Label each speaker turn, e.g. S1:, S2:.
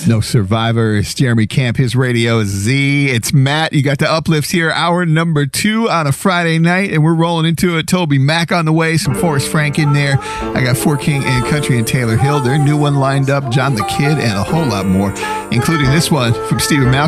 S1: No Survivor. It's Jeremy Camp. His radio is Z. It's Matt. You got the Uplift here. Hour number 2 on a Friday night, and we're rolling into it. Toby Mac on the way. Some Forrest Frank in there. I got Fort King and Country and Taylor Hill. Their new one lined up. John the Kid and a whole lot more, including this one from Stephen Malcolm.